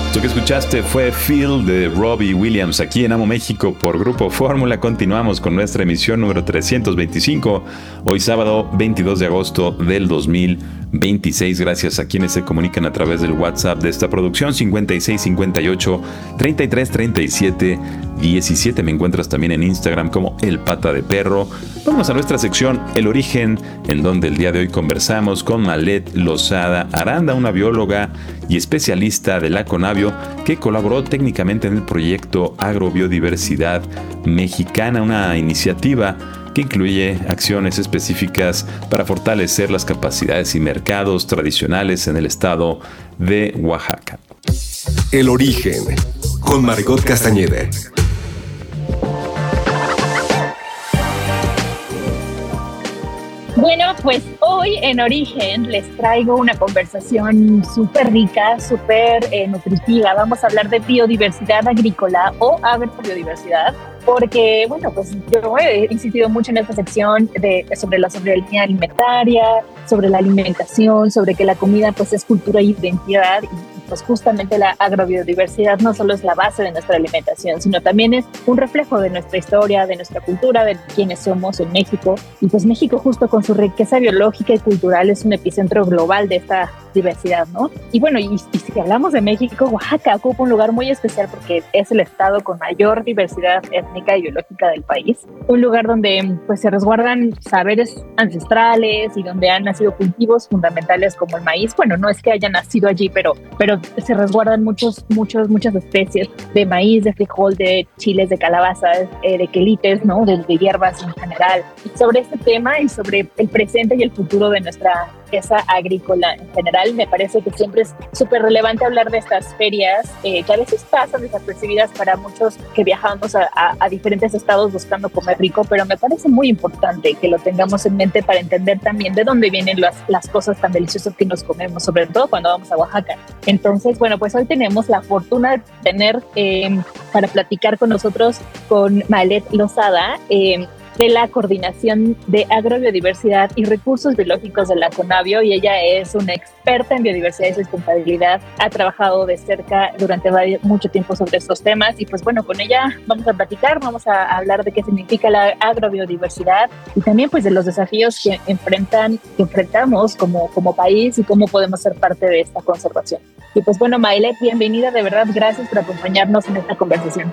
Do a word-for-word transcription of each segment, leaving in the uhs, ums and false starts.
Lo que escuchaste fue Feel de Robbie Williams aquí en Amo México por Grupo Fórmula. Continuamos con nuestra emisión número trescientos veinticinco, hoy sábado veintidós de agosto del dos mil veintiséis. Gracias a quienes se comunican a través del WhatsApp de esta producción cincuenta y seis cincuenta y ocho treinta y tres treinta y siete diecisiete. Me encuentras también en Instagram como El Pata de Perro. Vamos a nuestra sección El Origen, en donde el día de hoy conversamos con Malet Lozada Aranda, una bióloga y especialista de la Conavio que colaboró técnicamente en el proyecto Agrobiodiversidad Mexicana, una iniciativa que incluye acciones específicas para fortalecer las capacidades y mercados tradicionales en el estado de Oaxaca. El Origen, con Margot Castañeda. Bueno, pues hoy en Origen les traigo una conversación súper rica, súper eh, nutritiva. Vamos a hablar de biodiversidad agrícola o agrobiodiversidad, porque, bueno, pues yo he insistido mucho en esta sección de, sobre la soberanía alimentaria, sobre la alimentación, sobre que la comida pues es cultura e identidad, y pues justamente la agrobiodiversidad no solo es la base de nuestra alimentación, sino también es un reflejo de nuestra historia, de nuestra cultura, de quiénes somos en México. Y pues México, justo con su riqueza biológica y cultural, es un epicentro global de esta diversidad, ¿no? Y bueno, y, y si hablamos de México, Oaxaca ocupa un lugar muy especial porque es el estado con mayor diversidad étnica y biológica del país. Un lugar donde pues se resguardan saberes ancestrales y donde han nacido cultivos fundamentales como el maíz. Bueno, no es que haya nacido allí, pero, pero se resguardan muchos, muchos, muchas especies de maíz, de frijol, de chiles, de calabazas, eh, de quelites, ¿no? De, de hierbas en general. Y sobre este tema y sobre el presente y el futuro de nuestra riqueza agrícola en general, me parece que siempre es súper relevante hablar de estas ferias eh, que a veces pasan desapercibidas para muchos que viajamos a, a, a diferentes estados buscando comer rico, pero me parece muy importante que lo tengamos en mente para entender también de dónde vienen las, las cosas tan deliciosas que nos comemos, sobre todo cuando vamos a Oaxaca. Entonces, bueno, pues hoy tenemos la fortuna de tener eh, para platicar con nosotros con Malet Lozada, eh, de la Coordinación de Agrobiodiversidad y Recursos Biológicos de la Conavio, y ella es una experta en biodiversidad y sustentabilidad. Ha trabajado de cerca durante mucho tiempo sobre estos temas y pues bueno, con ella vamos a platicar, vamos a hablar de qué significa la agrobiodiversidad y también pues de los desafíos que enfrentan, que enfrentamos como, como país y cómo podemos ser parte de esta conservación. Y pues bueno, Malet, bienvenida, de verdad, gracias por acompañarnos en esta conversación.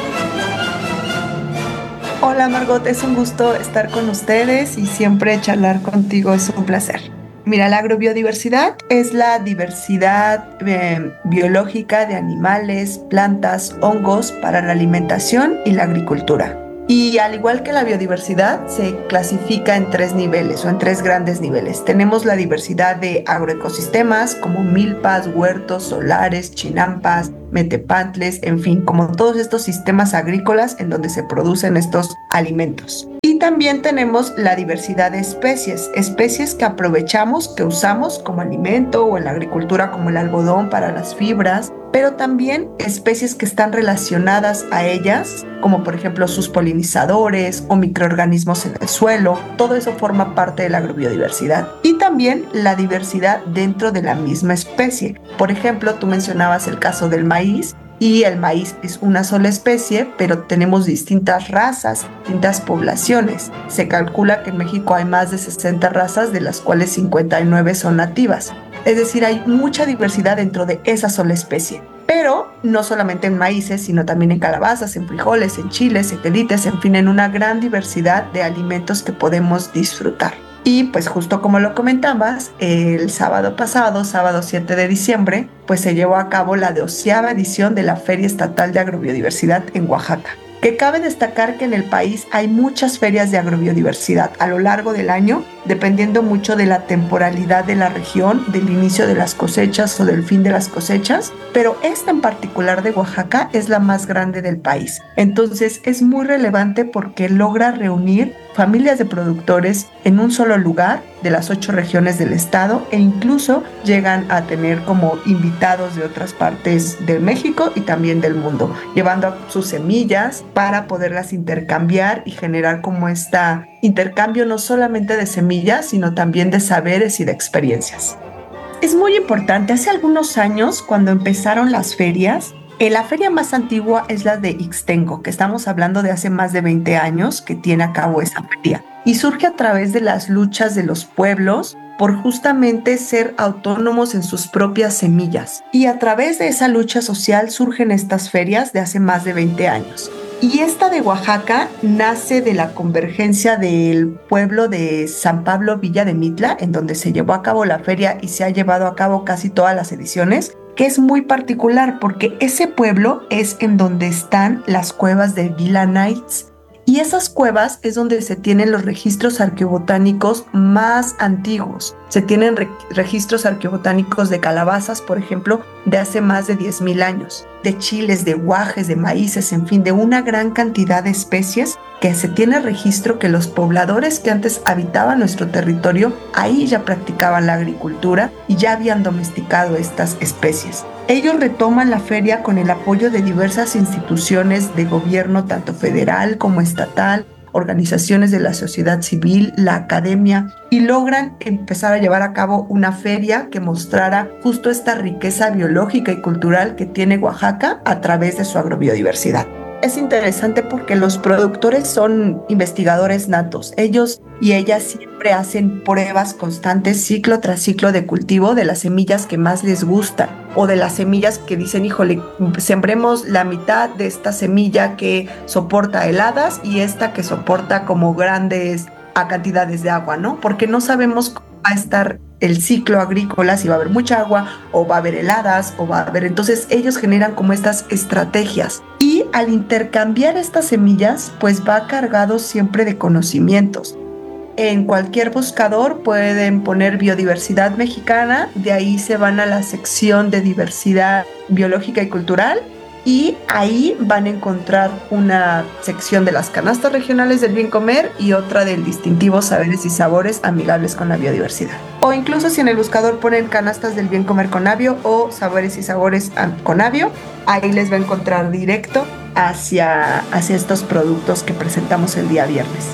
Hola Margot, es un gusto estar con ustedes y siempre charlar contigo es un placer. Mira, la agrobiodiversidad es la diversidad eh, biológica de animales, plantas, hongos para la alimentación y la agricultura. Y al igual que la biodiversidad, se clasifica en tres niveles o en tres grandes niveles. Tenemos la diversidad de agroecosistemas como milpas, huertos, solares, chinampas, metepantles, en fin, como todos estos sistemas agrícolas en donde se producen estos alimentos. Y también tenemos la diversidad de especies, especies que aprovechamos, que usamos como alimento o en la agricultura como el algodón para las fibras, pero también especies que están relacionadas a ellas, como por ejemplo sus polinizadores o microorganismos en el suelo. Todo eso forma parte de la agrobiodiversidad. Y también la diversidad dentro de la misma especie. Por ejemplo, tú mencionabas el caso del maíz, y el maíz es una sola especie, pero tenemos distintas razas, distintas poblaciones. Se calcula que en México hay más de sesenta razas, de las cuales cincuenta y nueve son nativas. Es decir, hay mucha diversidad dentro de esa sola especie. Pero no solamente en maíces, sino también en calabazas, en frijoles, en chiles, en quelites, en fin, en una gran diversidad de alimentos que podemos disfrutar. Y pues justo como lo comentabas, el sábado pasado, sábado siete de diciembre, pues se llevó a cabo la doceava edición de la Feria Estatal de Agrobiodiversidad en Oaxaca. Que cabe destacar que en el país hay muchas ferias de agrobiodiversidad a lo largo del año, dependiendo mucho de la temporalidad de la región, del inicio de las cosechas o del fin de las cosechas, pero esta en particular de Oaxaca es la más grande del país. Entonces es muy relevante porque logra reunir familias de productores en un solo lugar de las ocho regiones del estado e incluso llegan a tener como invitados de otras partes de México y también del mundo, llevando sus semillas para poderlas intercambiar y generar como este intercambio no solamente de semillas, sino también de saberes y de experiencias. Es muy importante. Hace algunos años, cuando empezaron las ferias, eh, la feria más antigua es la de Ixtenco, que estamos hablando de hace más de veinte años que tiene a cabo esa feria. Y surge a través de las luchas de los pueblos por justamente ser autónomos en sus propias semillas. Y a través de esa lucha social surgen estas ferias de hace más de veinte años. Y esta de Oaxaca nace de la convergencia del pueblo de San Pablo Villa de Mitla, en donde se llevó a cabo la feria y se ha llevado a cabo casi todas las ediciones, que es muy particular porque ese pueblo es en donde están las cuevas de Gila Nights. Y esas cuevas es donde se tienen los registros arqueobotánicos más antiguos. Se tienen re- registros arqueobotánicos de calabazas, por ejemplo, de hace más de diez mil años, de chiles, de guajes, de maíces, en fin, de una gran cantidad de especies que se tiene registro que los pobladores que antes habitaban nuestro territorio, ahí ya practicaban la agricultura y ya habían domesticado estas especies. Ellos retoman la feria con el apoyo de diversas instituciones de gobierno, tanto federal como estatal, organizaciones de la sociedad civil, la academia, y logran empezar a llevar a cabo una feria que mostrara justo esta riqueza biológica y cultural que tiene Oaxaca a través de su agrobiodiversidad. Es interesante porque los productores son investigadores natos. Ellos y ellas siempre hacen pruebas constantes, ciclo tras ciclo de cultivo de las semillas que más les gustan o de las semillas que dicen, híjole, sembremos la mitad de esta semilla que soporta heladas y esta que soporta como grandes a cantidades de agua, ¿no? Porque no sabemos cómo va a estar el ciclo agrícola, si va a haber mucha agua o va a haber heladas o va a haber... Entonces ellos generan como estas estrategias y al intercambiar estas semillas pues va cargado siempre de conocimientos. En cualquier buscador pueden poner biodiversidad mexicana, de ahí se van a la sección de diversidad biológica y cultural y ahí van a encontrar una sección de las canastas regionales del bien comer y otra del distintivo saberes y sabores amigables con la biodiversidad. O incluso si en el buscador ponen canastas del bien comer con Avio o sabores y sabores con Avio, ahí les va a encontrar directo hacia, hacia estos productos que presentamos el día viernes.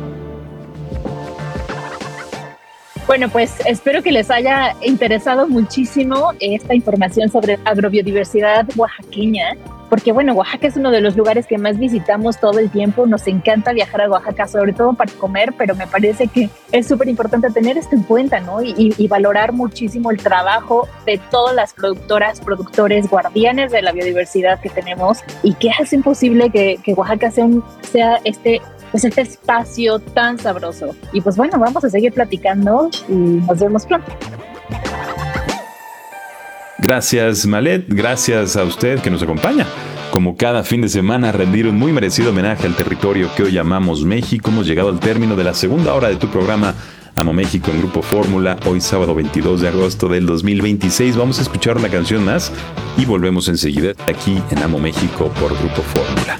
Bueno, pues espero que les haya interesado muchísimo esta información sobre agrobiodiversidad oaxaqueña, porque bueno, Oaxaca es uno de los lugares que más visitamos todo el tiempo. Nos encanta viajar a Oaxaca, sobre todo para comer, pero me parece que es súper importante tener esto en cuenta, ¿no? Y, y, y valorar muchísimo el trabajo de todas las productoras, productores, guardianes de la biodiversidad que tenemos y que hacen posible que, que Oaxaca sea, un, sea este... pues este espacio tan sabroso. Y pues bueno, vamos a seguir platicando y nos vemos pronto. Gracias, Malet, gracias a usted que nos acompaña. Como cada fin de semana, a rendir un muy merecido homenaje al territorio que hoy llamamos México. Hemos llegado al término de la segunda hora de tu programa Amo México en Grupo Fórmula. Hoy sábado veintidós de agosto del dos mil veintiséis. Vamos a escuchar una canción más y volvemos enseguida aquí en Amo México por Grupo Fórmula.